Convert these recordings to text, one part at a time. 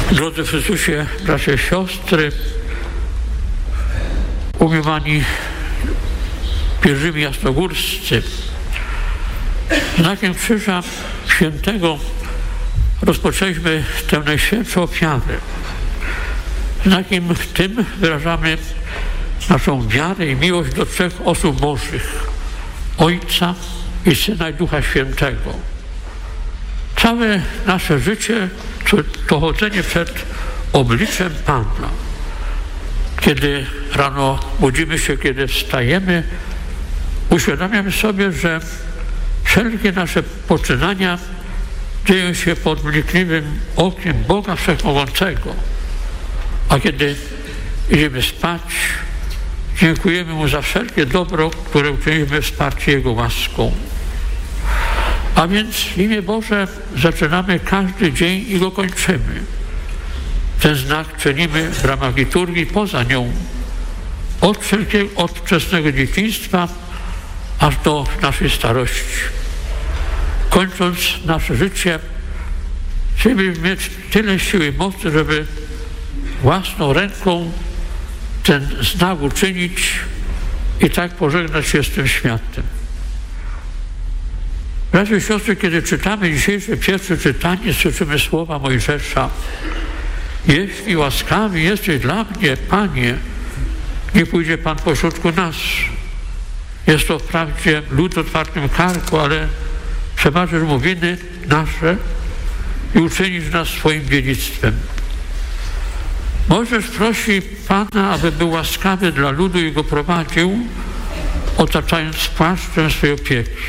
Drodzy w Chrystusie, bracia i siostry, umiłowani pielgrzymi jasnogórscy, znakiem Krzyża Świętego rozpoczęliśmy tę najświętszą ofiarę. Znakiem tym wyrażamy naszą wiarę i miłość do trzech osób Bożych: Ojca i Syna i Ducha Świętego. Całe nasze życie to chodzenie przed obliczem Pana. Kiedy rano budzimy się, kiedy wstajemy, uświadamiamy sobie, że wszelkie nasze poczynania dzieją się pod wnikliwym okiem Boga Wszechmogącego. A kiedy idziemy spać, dziękujemy Mu za wszelkie dobro, które uczyniliśmy wsparcie Jego łaską. A więc w imię Boże zaczynamy każdy dzień i go kończymy. Ten znak czynimy w ramach liturgii poza nią, od wczesnego dzieciństwa aż do naszej starości. Kończąc nasze życie, chcielibyśmy mieć tyle siły i mocy, żeby własną ręką ten znak uczynić i tak pożegnać się z tym światem. Bracia i siostry, kiedy czytamy dzisiejsze pierwsze czytanie, słyszymy słowa Mojżesza: jeśli łaskawy jesteś dla mnie, Panie, nie pójdzie Pan pośrodku nas. Jest to wprawdzie lud o otwartym karku, ale przebaczysz mu winy nasze i uczynisz nas swoim dziedzictwem. Mojżesz prosi Pana, aby był łaskawy dla ludu i go prowadził, otaczając płaszczem swojej opieki.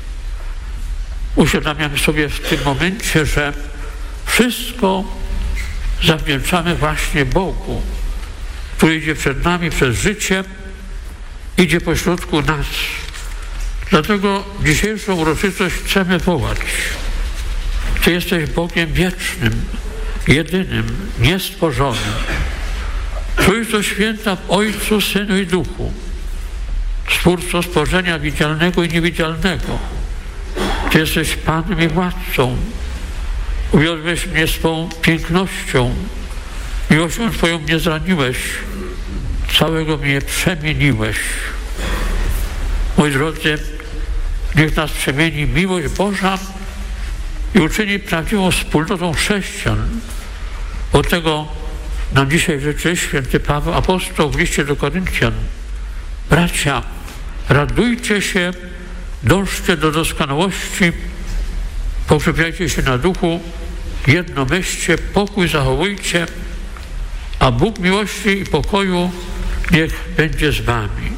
Uświadamiamy sobie w tym momencie, że wszystko zawdzięczamy właśnie Bogu, który idzie przed nami przez życie, idzie pośrodku nas. Dlatego dzisiejszą uroczystość chcemy wołać: Ty jesteś Bogiem wiecznym, jedynym, niestworzonym. Trójco Święta w Ojcu, Synu i Duchu. Stwórco stworzenia widzialnego i niewidzialnego. Ty jesteś Panem i Władcą. Uwiodłeś mnie swą pięknością. Miłością Twoją mnie zraniłeś. Całego mnie przemieniłeś. Moi drodzy, niech nas przemieni miłość Boża i uczyni prawdziwą wspólnotą chrześcijan. Od tego nam dzisiaj życzy święty Paweł apostoł w liście do Koryntian: bracia, radujcie się, dążcie do doskonałości, pokrzepiajcie się na duchu, jedno myślcie, pokój zachowujcie, a Bóg miłości i pokoju niech będzie z wami.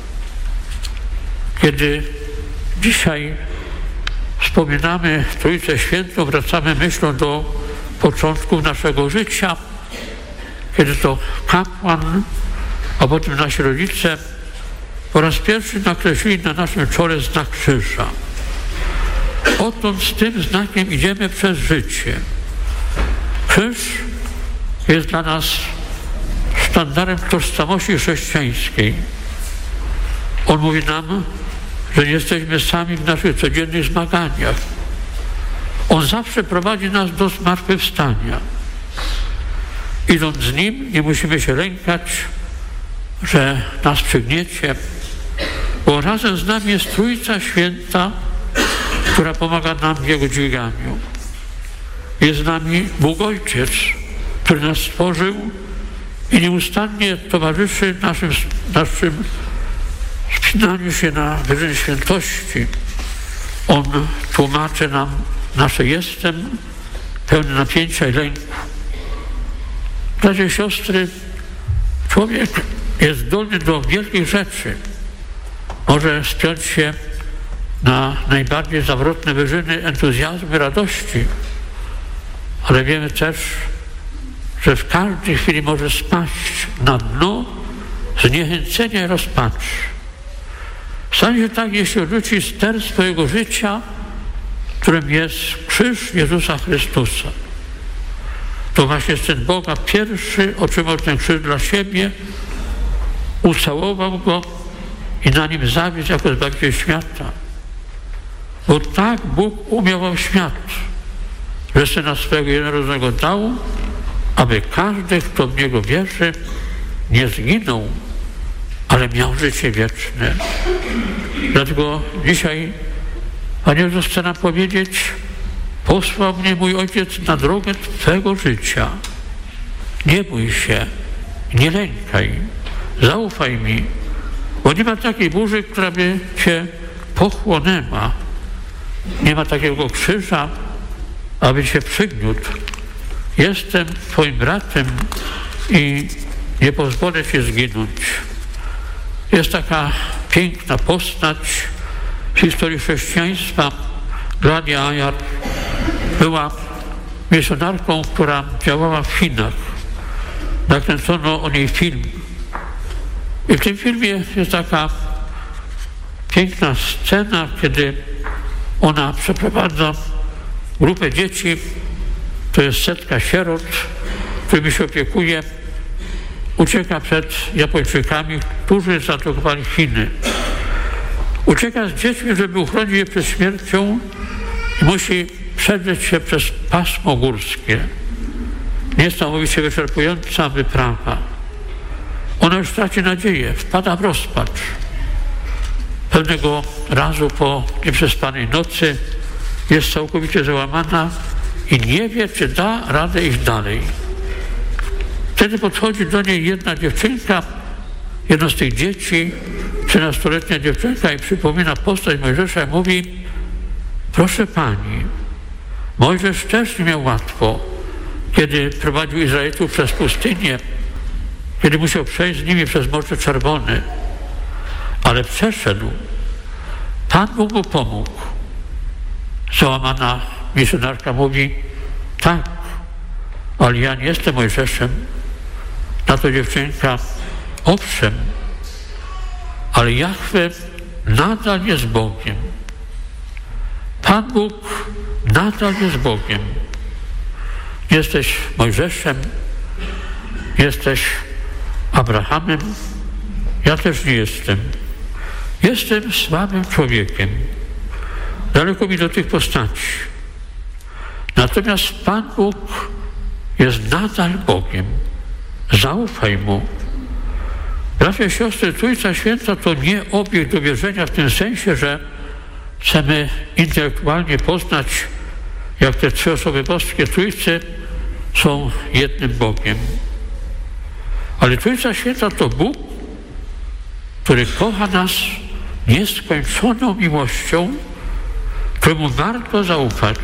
Kiedy dzisiaj wspominamy Trójcę Świętą, wracamy myślą do początków naszego życia, kiedy to kapłan, a potem nasi rodzice po raz pierwszy nakreślili na naszym czole znak krzyża. Odtąd z tym znakiem idziemy przez życie. Krzyż jest dla nas sztandarem tożsamości chrześcijańskiej. On mówi nam, że nie jesteśmy sami w naszych codziennych zmaganiach. On zawsze prowadzi nas do zmartwychwstania. Idąc z Nim, nie musimy się lękać, że nas przygniecie, bo razem z nami jest Trójca Święta, która pomaga nam w Jego dźwiganiu. Jest z nami Bóg Ojciec, który nas stworzył i nieustannie towarzyszy naszym wspinaniu się na wyżyny świętości. On tłumaczy nam nasze jestem, pełne napięcia i lęku. Bracia i siostry, człowiek jest zdolny do wielkich rzeczy. Może spiąć się na najbardziej zawrotne wyżyny entuzjazmu i radości, ale wiemy też, że w każdej chwili może spaść na dno zniechęcenia i rozpaczy. Stanie się tak, jeśli odrzuci ster swojego życia, którym jest krzyż Jezusa Chrystusa. To właśnie Syn Boga pierwszy otrzymał ten krzyż dla siebie, ucałował go i na nim zawisł jako Zbawiciel świata. Bo tak Bóg umiłował świat, że Syna swego jednorodzonego dał, aby każdy, kto w Niego wierzy, nie zginął, ale miał życie wieczne. Dlatego dzisiaj Pan Jezus chce nam powiedzieć: posłał mnie mój Ojciec na drogę Twego życia. Nie bój się, nie lękaj, zaufaj mi, bo nie ma takiej burzy, która by Cię pochłonęła. Nie ma takiego krzyża, aby Cię przygniótł. Jestem Twoim bratem i nie pozwolę Ci zginąć. Jest taka piękna postać w historii chrześcijaństwa. Gladia Ajar była misjonarką, która działała w Chinach. Nakręcono o niej film. I w tym filmie jest taka piękna scena, kiedy ona przeprowadza grupę dzieci, to jest setka sierot, którymi się opiekuje, ucieka przed Japończykami, którzy zaatakowali Chiny. Ucieka z dziećmi, żeby uchronić je przed śmiercią i musi przedrzeć się przez pasmo górskie. Niesamowicie wyczerpująca wyprawa. Ona już traci nadzieję, wpada w rozpacz. Pewnego razu po nieprzespanej nocy jest całkowicie załamana i nie wie, czy da radę iść dalej. Wtedy podchodzi do niej jedna dziewczynka, jedno z tych dzieci, 13-letnia dziewczynka, i przypomina postać Mojżesza i mówi: proszę Pani, Mojżesz też nie miał łatwo, kiedy prowadził Izraelitów przez pustynię, kiedy musiał przejść z nimi przez Morze Czerwone, ale przeszedł. Pan Bóg mu pomógł. Załamana misjonarka mówi: tak, ale ja nie jestem Mojżeszem. Na to dziewczynka: owszem, ale Jahwe nadal jest Bogiem. Pan Bóg nadal jest Bogiem. Jesteś Mojżeszem, jesteś Abrahamem, ja też nie jestem. Jestem słabym człowiekiem. Daleko mi do tych postaci. Natomiast Pan Bóg jest nadal Bogiem. Zaufaj Mu. Bracia i siostry, Trójca Święta to nie obiekt do wierzenia w tym sensie, że chcemy intelektualnie poznać, jak te trzy osoby boskie Trójcy są jednym Bogiem. Ale Trójca Święta to Bóg, który kocha nas nieskończoną miłością, któremu warto zaufać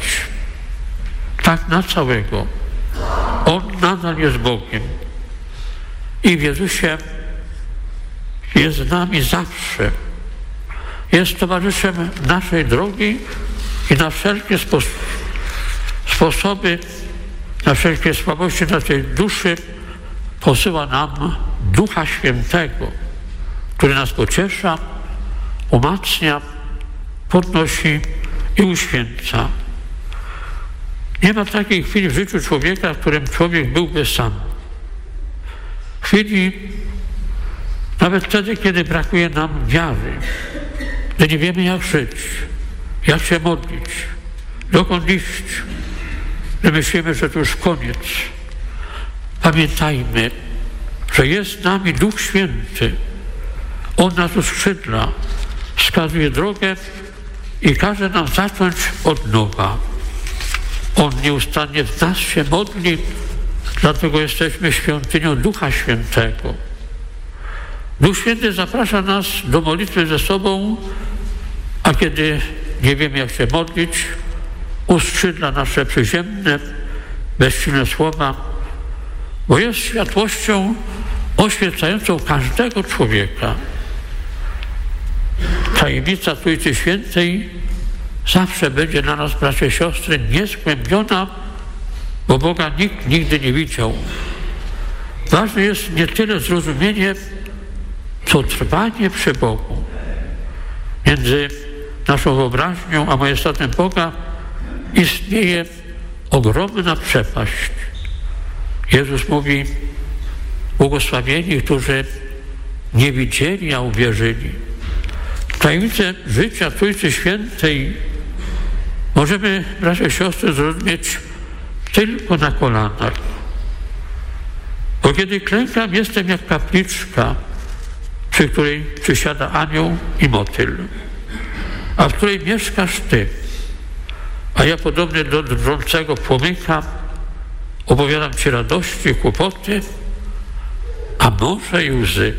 tak na całego. On nadal jest Bogiem i w Jezusie jest z nami zawsze. Jest towarzyszem naszej drogi i na wszelkie sposoby, na wszelkie słabości naszej duszy posyła nam Ducha Świętego, który nas pociesza, umacnia, podnosi i uświęca. Nie ma takiej chwili w życiu człowieka, w którym człowiek byłby sam. Chwili, nawet wtedy, kiedy brakuje nam wiary, gdy nie wiemy, jak żyć, jak się modlić, dokąd iść, gdy myślimy, że to już koniec. Pamiętajmy, że jest z nami Duch Święty. On nas uskrzydla, wskazuje drogę i każe nam zacząć od nowa. On nieustannie w nas się modli, dlatego jesteśmy świątynią Ducha Świętego. Duch Święty zaprasza nas do modlitwy ze sobą, a kiedy nie wiemy, jak się modlić, uskrzydla nasze przyziemne, bezsilne słowa, bo jest światłością oświecającą każdego człowieka. Tajemnica Trójcy Świętej zawsze będzie dla nas, bracia i siostry, niezgłębiona, bo Boga nikt nigdy nie widział. Ważne jest nie tyle zrozumienie, co trwanie przy Bogu. Między naszą wyobraźnią a majestatem Boga istnieje ogromna przepaść. Jezus mówi: błogosławieni, którzy nie widzieli, a uwierzyli. Tajemnicę życia Trójcy Świętej możemy, bracia i siostry, zrozumieć tylko na kolanach. Bo kiedy klękam, jestem jak kapliczka, przy której przysiada anioł i motyl, a w której mieszkasz Ty. A ja podobny do drżącego płomyka opowiadam Ci radości i kłopoty, a może i łzy.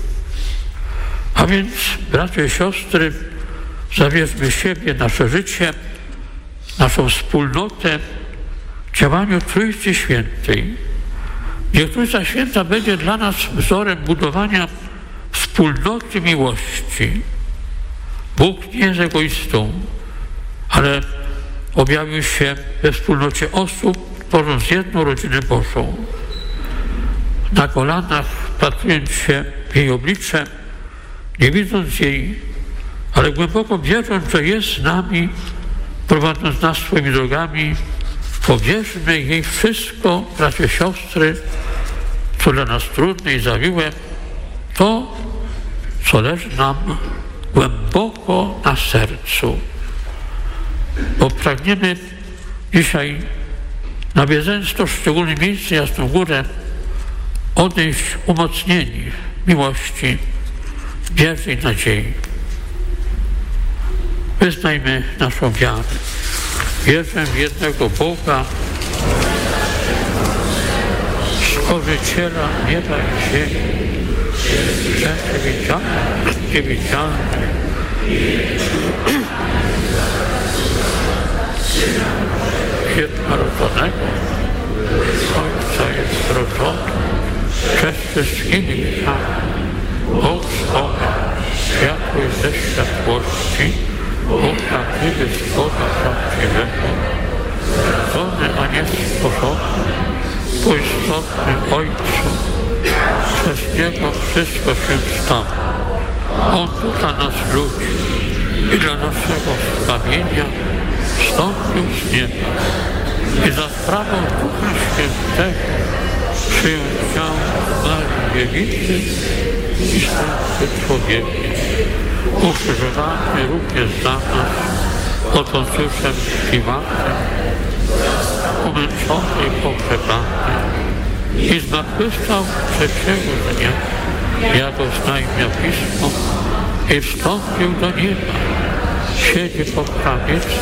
A więc, bracia i siostry, zawierzmy siebie, nasze życie, naszą wspólnotę w działaniu Trójcy Świętej. Niech Trójca Święta będzie dla nas wzorem budowania wspólnoty miłości. Bóg nie jest egoistą, ale objawił się we wspólnocie osób, tworząc jedną rodzinę Bożą. Na kolanach, wpatrując się w jej oblicze, nie widząc jej, ale głęboko wierząc, że jest z nami, prowadząc nas swoimi drogami, powierzmy jej wszystko, bracia, siostry, co dla nas trudne i zawiłe, to, co leży nam głęboko na sercu. Bo pragniemy dzisiaj nawiedzając to szczególne miejsce, Jasną Górę, odejść umocnieni miłości, wierzy i nadziei. Wyznajmy naszą wiarę. Wierzę w jednego Boga, Stworzyciela nieba i ziemi, rzeczy widzialnych, niewidzialnych. Jednorodzonego, Ojca jest rodzony, przed wszystkimi wiekami. Bóg z Bogiem, światło i ze światłości, Bóg prawdziwy z Boga prawdziwego, rodzony, a nie stworzony, półistotny Ojcu, przez Niego wszystko się stało. On tu dla nas ludzi i dla naszego zbawienia wstąpił z nieba i za sprawą Ducha Świętego przyjął ciało Marii Dziewicy i stał się człowiekiem. Ukrzyżowany również za nas pod Poncjuszem Piłatem, umęczony i pogrzebany i zmartwychwstał trzeciego dnia, jak oznajmia Pismo, i wstąpił do nieba. Siedzi po prawicy.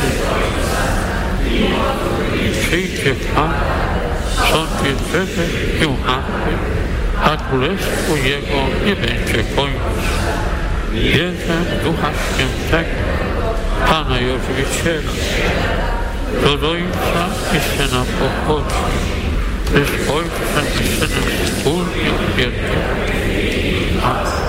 Przyjdzie Pan, sądzi żywych i umarłych, a królestwu Jego nie będzie końca. Wierzę w Ducha Świętego, Pana i Ożywiciela, do Ojca i Syna pochodzi, gdyż Ojcem i Synem wspólnie uwielbiony. Amen.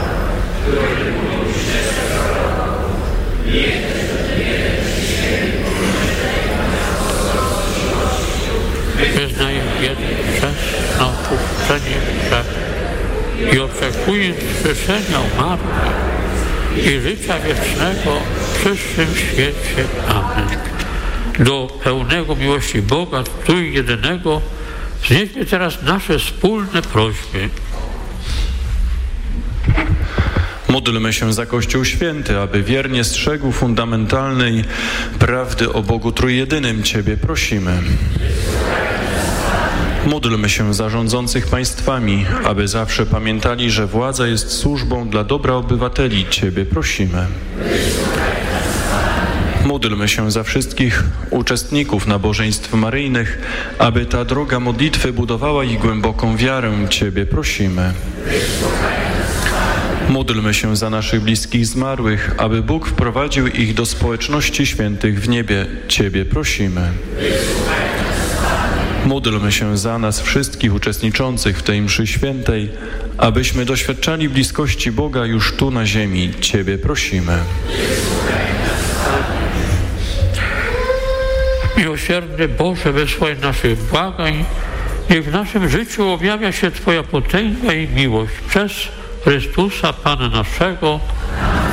Wyznaję wierę na opuszczenie grzechu i oczekuję wskrzeszenia umarłych i życia wiecznego w przyszłym świecie. Amen. Do pełnego miłości Boga, Trójjedynego, wznieśmy teraz nasze wspólne prośby. Módlmy się za Kościół Święty, aby wiernie strzegł fundamentalnej prawdy o Bogu Trójjedynym. Ciebie prosimy. Módlmy się za rządzących państwami, aby zawsze pamiętali, że władza jest służbą dla dobra obywateli. Ciebie prosimy. Módlmy się za wszystkich uczestników nabożeństw maryjnych, aby ta droga modlitwy budowała ich głęboką wiarę. Ciebie prosimy. Módlmy się za naszych bliskich zmarłych, aby Bóg wprowadził ich do społeczności świętych w niebie. Ciebie prosimy. Módlmy się za nas wszystkich uczestniczących w tej mszy świętej, abyśmy doświadczali bliskości Boga już tu na ziemi. Ciebie prosimy. Miłosierny Boże, wysłuchaj naszych błagań, niech w naszym życiu objawia się Twoja potęga i miłość przez Chrystusa Pana naszego.